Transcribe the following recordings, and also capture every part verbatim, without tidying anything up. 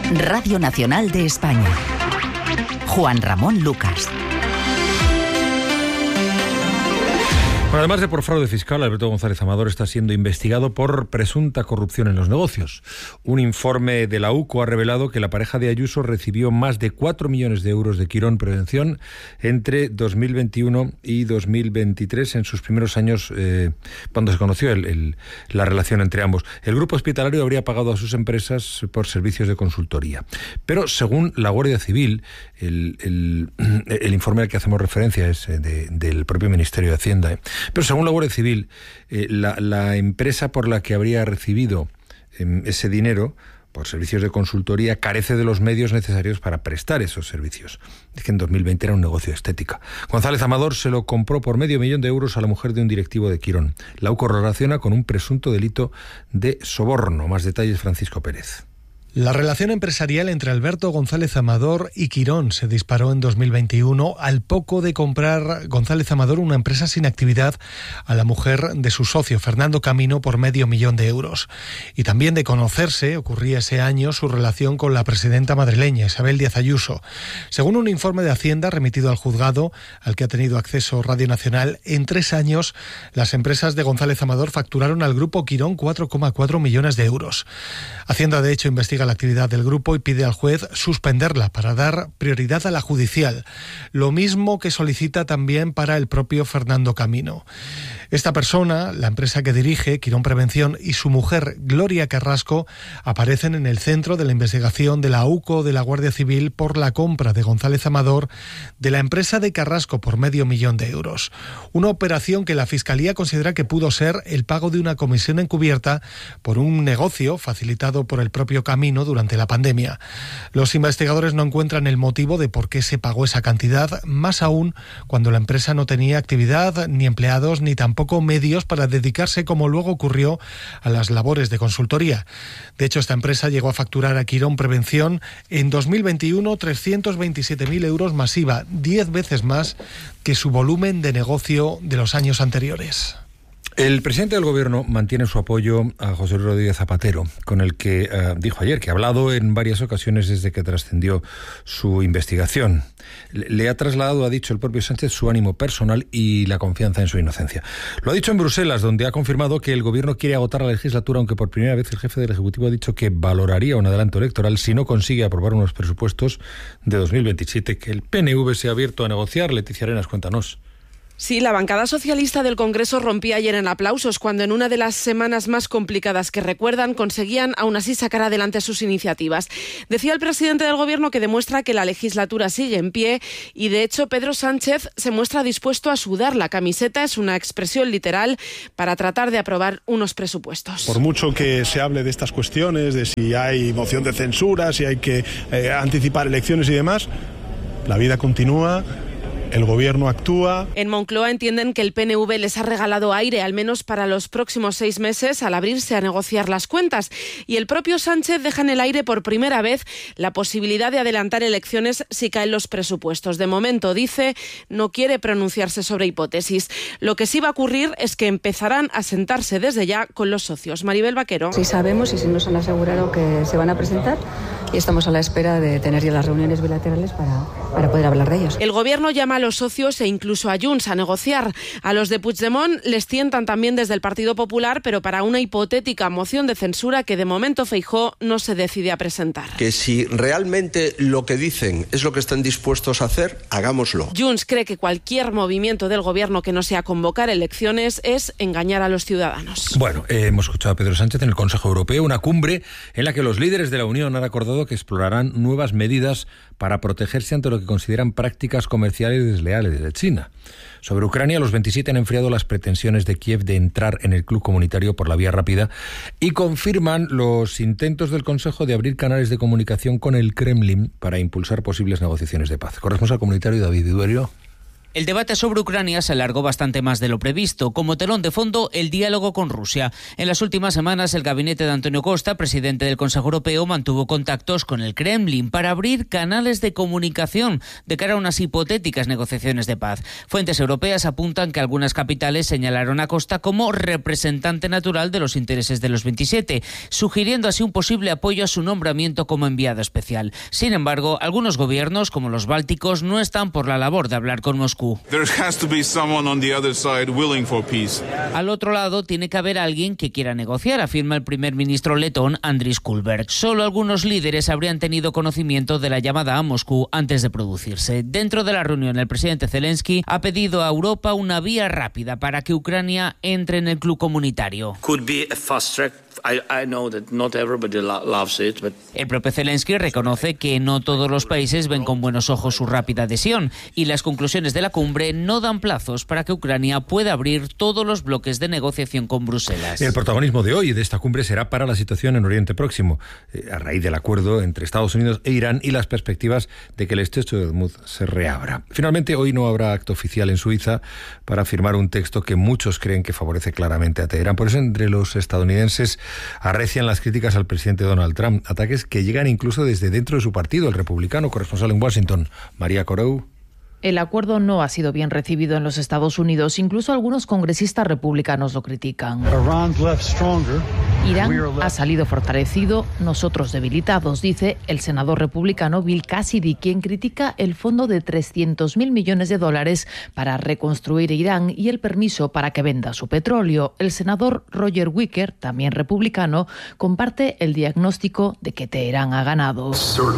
Radio Nacional de España. Juan Ramón Lucas. Bueno, además de por fraude fiscal, Alberto González Amador está siendo investigado por presunta corrupción en los negocios. Un informe de la U C O ha revelado que la pareja de Ayuso recibió más de cuatro millones de euros de Quirón Prevención entre dos mil veintiuno y dos mil veintitrés, en sus primeros años, eh, cuando se conoció el, el, la relación entre ambos. El grupo hospitalario habría pagado a sus empresas por servicios de consultoría. Pero según la Guardia Civil, el, el, el informe al que hacemos referencia es de, del propio Ministerio de Hacienda, ¿eh? Pero según la Guardia Civil, eh, la, la empresa por la que habría recibido eh, ese dinero por servicios de consultoría carece de los medios necesarios para prestar esos servicios. Es que en dos mil veinte era un negocio de estética. González Amador se lo compró por medio millón de euros a la mujer de un directivo de Quirón. La U C O relaciona con un presunto delito de soborno. Más detalles, Francisco Pérez. La relación empresarial entre Alberto González Amador y Quirón se disparó en dos mil veintiuno al poco de comprar González Amador una empresa sin actividad a la mujer de su socio, Fernando Camino, por medio millón de euros. Y también de conocerse, ocurría ese año, su relación con la presidenta madrileña, Isabel Díaz Ayuso. Según un informe de Hacienda remitido al juzgado, al que ha tenido acceso Radio Nacional, en tres años las empresas de González Amador facturaron al grupo Quirón cuatro coma cuatro millones de euros. Hacienda, de hecho, investiga la actividad del grupo y pide al juez suspenderla para dar prioridad a la judicial, lo mismo que solicita también para el propio Fernando Camino. Esta persona, la empresa que dirige, Quirón Prevención, y su mujer, Gloria Carrasco, aparecen en el centro de la investigación de la U C O de la Guardia Civil por la compra de González Amador de la empresa de Carrasco por medio millón de euros. Una operación que la Fiscalía considera que pudo ser el pago de una comisión encubierta por un negocio facilitado por el propio Camino durante la pandemia. Los investigadores no encuentran el motivo de por qué se pagó esa cantidad, más aún cuando la empresa no tenía actividad, ni empleados, ni tampoco medios para dedicarse, como luego ocurrió, a las labores de consultoría. De hecho, esta empresa llegó a facturar a Quirón Prevención en dos mil veintiuno trescientos veintisiete mil euros masiva, diez veces más que su volumen de negocio de los años anteriores. El presidente del Gobierno mantiene su apoyo a José Luis Rodríguez Zapatero, con el que eh, dijo ayer que ha hablado en varias ocasiones desde que trascendió su investigación. Le, le ha trasladado, ha dicho el propio Sánchez, su ánimo personal y la confianza en su inocencia. Lo ha dicho en Bruselas, donde ha confirmado que el Gobierno quiere agotar la legislatura, aunque por primera vez el jefe del Ejecutivo ha dicho que valoraría un adelanto electoral si no consigue aprobar unos presupuestos de dos mil veintisiete, que el P N V se ha abierto a negociar. Leticia Arenas, cuéntanos. Sí, la bancada socialista del Congreso rompía ayer en aplausos cuando en una de las semanas más complicadas que recuerdan conseguían aún así sacar adelante sus iniciativas. Decía el presidente del Gobierno que demuestra que la legislatura sigue en pie y de hecho Pedro Sánchez se muestra dispuesto a sudar la camiseta, es una expresión literal, para tratar de aprobar unos presupuestos. Por mucho que se hable de estas cuestiones, de si hay moción de censura, si hay que eh, anticipar elecciones y demás, la vida continúa. El Gobierno actúa. En Moncloa entienden que el P N V les ha regalado aire, al menos para los próximos seis meses, al abrirse a negociar las cuentas. Y el propio Sánchez deja en el aire por primera vez la posibilidad de adelantar elecciones si caen los presupuestos. De momento, dice, no quiere pronunciarse sobre hipótesis. Lo que sí va a ocurrir es que empezarán a sentarse desde ya con los socios. Maribel Vaquero. Sí sabemos y sí nos han asegurado que se van a presentar y estamos a la espera de tener ya las reuniones bilaterales para, para poder hablar de ellos. El Gobierno llama a los socios e incluso a Junts a negociar. A los de Puigdemont les tientan también desde el Partido Popular, pero para una hipotética moción de censura que de momento Feijóo no se decide a presentar. Que si realmente lo que dicen es lo que están dispuestos a hacer, hagámoslo. Junts cree que cualquier movimiento del Gobierno que no sea convocar elecciones es engañar a los ciudadanos. Bueno, eh, hemos escuchado a Pedro Sánchez en el Consejo Europeo, una cumbre en la que los líderes de la Unión han acordado que explorarán nuevas medidas para protegerse ante lo que consideran prácticas comerciales desleales de China. Sobre Ucrania, los veintisiete han enfriado las pretensiones de Kiev de entrar en el club comunitario por la vía rápida y confirman los intentos del Consejo de abrir canales de comunicación con el Kremlin para impulsar posibles negociaciones de paz. Corresponsal comunitario David Duerio. El debate sobre Ucrania se alargó bastante más de lo previsto. Como telón de fondo, el diálogo con Rusia. En las últimas semanas, el gabinete de Antonio Costa, presidente del Consejo Europeo, mantuvo contactos con el Kremlin para abrir canales de comunicación de cara a unas hipotéticas negociaciones de paz. Fuentes europeas apuntan que algunas capitales señalaron a Costa como representante natural de los intereses de los veintisiete, sugiriendo así un posible apoyo a su nombramiento como enviado especial. Sin embargo, algunos gobiernos, como los bálticos, no están por la labor de hablar con Moscú. Al otro lado tiene que haber alguien que quiera negociar, afirma el primer ministro letón Andris Kulberg. Solo algunos líderes habrían tenido conocimiento de la llamada a Moscú antes de producirse. Dentro de la reunión, el presidente Zelensky ha pedido a Europa una vía rápida para que Ucrania entre en el club comunitario. El propio Zelensky reconoce que no todos los países ven con buenos ojos su rápida adhesión y las conclusiones de la cumbre no dan plazos para que Ucrania pueda abrir todos los bloques de negociación con Bruselas. El protagonismo de hoy de esta cumbre será para la situación en Oriente Próximo, eh, a raíz del acuerdo entre Estados Unidos e Irán y las perspectivas de que el estrecho de Hormuz se reabra. Finalmente, hoy no habrá acto oficial en Suiza para firmar un texto que muchos creen que favorece claramente a Teherán. Por eso, entre los estadounidenses arrecian las críticas al presidente Donald Trump, ataques que llegan incluso desde dentro de su partido, el republicano. Corresponsal en Washington, María Corou. El acuerdo no ha sido bien recibido en los Estados Unidos. Incluso algunos congresistas republicanos lo critican. Irán ha salido fortalecido, nosotros debilitados, dice el senador republicano Bill Cassidy, quien critica el fondo de trescientos mil millones de dólares para reconstruir Irán y el permiso para que venda su petróleo. El senador Roger Wicker, también republicano, comparte el diagnóstico de que Teherán ha ganado.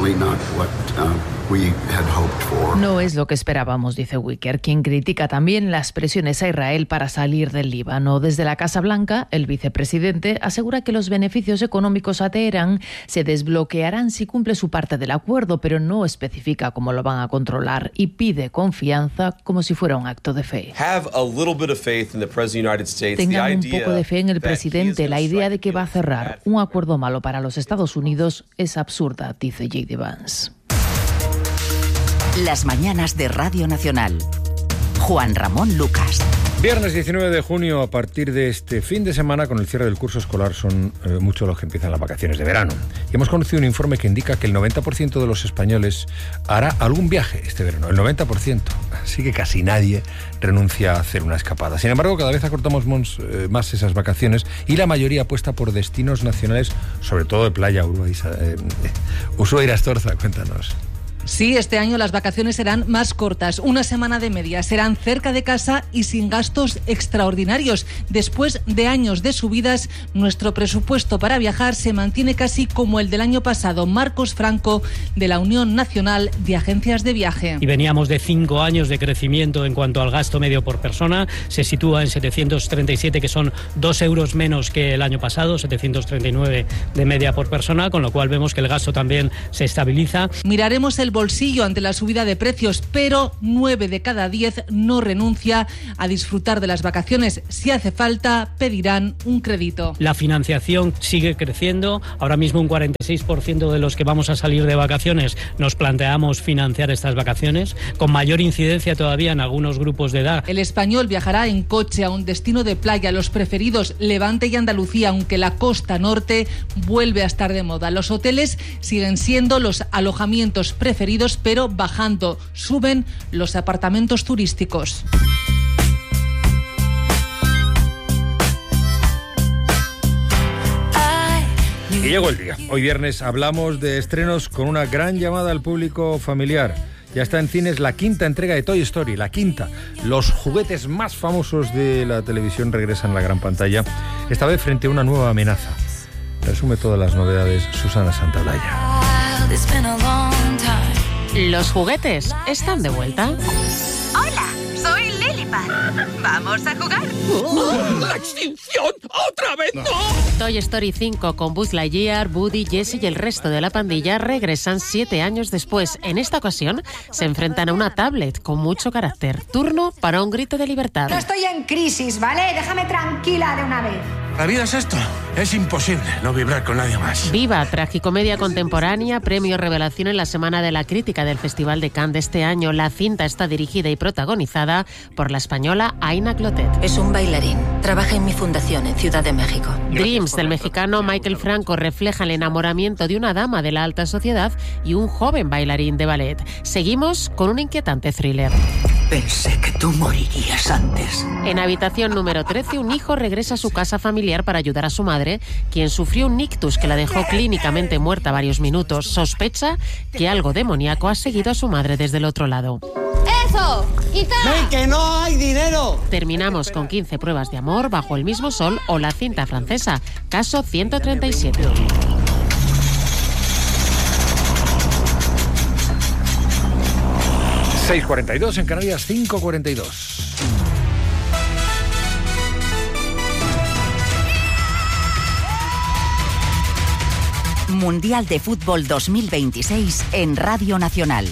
No es lo que esperábamos, dice Wicker, quien critica también las presiones a Israel para salir del Líbano. Desde la Casa Blanca, el vicepresidente asegura que los beneficios económicos a Teherán se desbloquearán si cumple su parte del acuerdo, pero no especifica cómo lo van a controlar y pide confianza como si fuera un acto de fe. Tengan un poco de fe en el presidente. La idea de que va a cerrar un acuerdo malo para los Estados Unidos es absurda, dice J D Vance. Las mañanas de Radio Nacional. Juan Ramón Lucas. Viernes diecinueve de junio, a partir de este fin de semana, con el cierre del curso escolar, son eh, muchos los que empiezan las vacaciones de verano. Y hemos conocido un informe que indica que el noventa por ciento de los españoles hará algún viaje este verano. El noventa por ciento. Así que casi nadie renuncia a hacer una escapada. Sin embargo, cada vez acortamos mons, eh, más esas vacaciones y la mayoría apuesta por destinos nacionales, sobre todo de playa. Ushuaia, eh, Ushuaia Astorza, cuéntanos. Sí, este año las vacaciones serán más cortas, una semana de media. Serán cerca de casa y sin gastos extraordinarios. Después de años de subidas, nuestro presupuesto para viajar se mantiene casi como el del año pasado. Marcos Franco, de la Unión Nacional de Agencias de Viaje. Y veníamos de cinco años de crecimiento en cuanto al gasto medio por persona. Se sitúa en setecientos treinta y siete, que son dos euros menos que el año pasado, setecientos treinta y nueve de media por persona, con lo cual vemos que el gasto también se estabiliza. Miraremos el bolsillo ante la subida de precios, pero nueve de cada diez no renuncia a disfrutar de las vacaciones. Si hace falta, pedirán un crédito. La financiación sigue creciendo. Ahora mismo un cuarenta y seis por ciento de los que vamos a salir de vacaciones nos planteamos financiar estas vacaciones, con mayor incidencia todavía en algunos grupos de edad. El español viajará en coche a un destino de playa, los preferidos Levante y Andalucía, aunque la costa norte vuelve a estar de moda. Los hoteles siguen siendo los alojamientos preferidos, pero bajando, suben los apartamentos turísticos. Y llegó el día. Hoy viernes hablamos de estrenos con una gran llamada al público familiar. Ya está en cines la quinta entrega de Toy Story, la quinta. Los juguetes más famosos de la televisión regresan a la gran pantalla, esta vez frente a una nueva amenaza. Resume todas las novedades Susana Santaolalla. Los juguetes están de vuelta. Hola, soy Lilliput. ¿Vamos a jugar? ¡Oh, ¡la extinción! ¡Otra vez no! Toy Story cinco con Buzz Lightyear, Woody, Jessie y el resto de la pandilla regresan siete años después. En esta ocasión se enfrentan a una tablet con mucho carácter. Turno para un grito de libertad. No estoy en crisis, ¿vale? Déjame tranquila de una vez. La vida es esto. Es imposible no vibrar con nadie más. Viva, tragicomedia contemporánea, premio Revelación en la Semana de la Crítica del Festival de Cannes de este año. La cinta está dirigida y protagonizada por la española Aina Clotet. Es un bailarín. Trabaja en mi fundación en Ciudad de México. Dreams, del mexicano Michael Franco, refleja el enamoramiento de una dama de la alta sociedad y un joven bailarín de ballet. Seguimos con un inquietante thriller. Pensé que tú morirías antes. En habitación número trece, un hijo regresa a su casa familiar para ayudar a su madre, quien sufrió un ictus que la dejó clínicamente muerta varios minutos. Sospecha que algo demoníaco ha seguido a su madre desde el otro lado. ¡Eso! ¡Quita! ¡Ven, que no hay dinero! Terminamos con quince pruebas de amor, Bajo el mismo sol o la cinta francesa, caso ciento treinta y siete. seis cuarenta y dos en Canarias, cinco cuarenta y dos. Mundial de Fútbol dos mil veintiséis en Radio Nacional.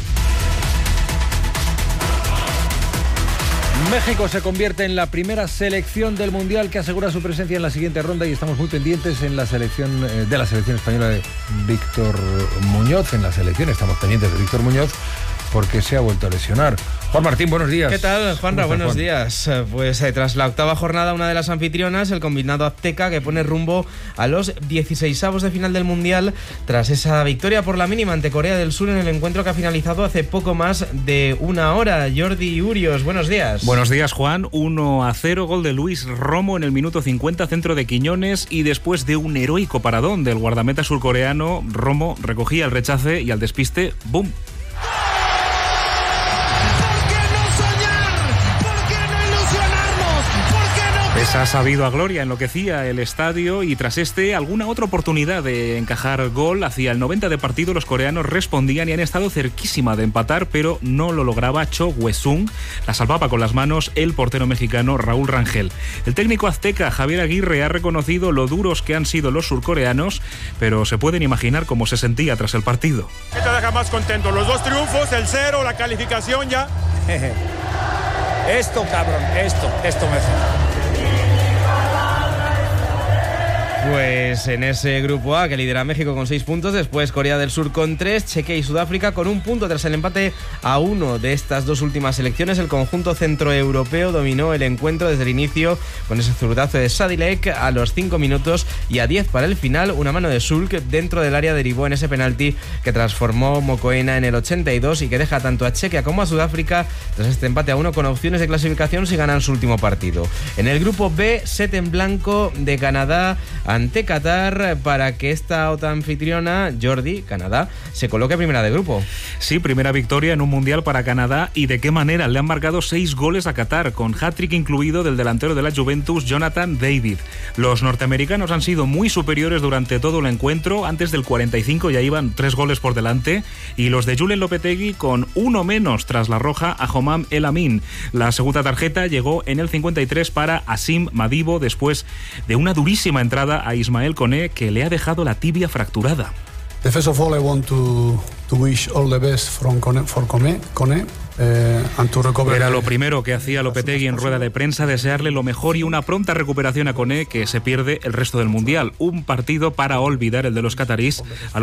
México se convierte en la primera selección del Mundial que asegura su presencia en la siguiente ronda y estamos muy pendientes en la selección de la selección española de Víctor Muñoz. En la selección estamos pendientes de Víctor Muñoz porque se ha vuelto a lesionar. Juan Martín, buenos días. ¿Qué tal, Juanra? Buenos Juan? días. Pues eh, tras la octava jornada, una de las anfitrionas, el combinado azteca, que pone rumbo a los dieciseisavos de final del Mundial tras esa victoria por la mínima ante Corea del Sur en el encuentro que ha finalizado hace poco más de una hora. Jordi Urios, buenos días. Buenos días, Juan. uno a cero, gol de Luis Romo en el minuto cincuenta, centro de Quiñones, y después de un heroico paradón del guardameta surcoreano, Romo recogía el rechace y al despiste, ¡bum! Ha sabido a gloria, enloquecía el estadio y tras este, alguna otra oportunidad de encajar gol. Hacia el noventa de partido los coreanos respondían y han estado cerquísima de empatar, pero no lo lograba Cho Hwesung. La salvaba con las manos el portero mexicano Raúl Rangel. El técnico azteca Javier Aguirre ha reconocido lo duros que han sido los surcoreanos, pero se pueden imaginar cómo se sentía tras el partido. ¿Qué te deja más contento? ¿Los dos triunfos, el cero, la calificación ya? Esto, cabrón, esto, esto me... Pues en ese grupo A que lidera México con seis puntos, después Corea del Sur con tres, Chequia y Sudáfrica con un punto. Tras el empate a uno de estas dos últimas selecciones, el conjunto centroeuropeo dominó el encuentro desde el inicio con ese zurdazo de Sadilek a los cinco minutos y a diez para el final. Una mano de Sulk dentro del área derivó en ese penalti que transformó Mokoena en el ochenta y dos y que deja tanto a Chequia como a Sudáfrica tras este empate a uno con opciones de clasificación si ganan su último partido. En el grupo B, set en blanco de Canadá ante Qatar para que esta otra anfitriona, Jordi, Canadá, se coloque primera de grupo. Sí, primera victoria en un Mundial para Canadá, y de qué manera. Le han marcado seis goles a Qatar, con hat-trick incluido del delantero de la Juventus, Jonathan David. Los norteamericanos han sido muy superiores durante todo el encuentro. Antes del cuarenta y cinco ya iban tres goles por delante, y los de Julen Lopetegui con uno menos tras la roja a Homam El Amin. La segunda tarjeta llegó en el cincuenta y tres para Asim Madibo, después de una durísima entrada a Ismael Koné, que le ha dejado la tibia fracturada. First of all, I want to to wish all the best from Koné, for Koné, Koné. Eh, Era lo primero que hacía Lopetegui en rueda de prensa, desearle lo mejor y una pronta recuperación a Koné, que se pierde el resto del Mundial. Un partido para olvidar, el de los catarís, a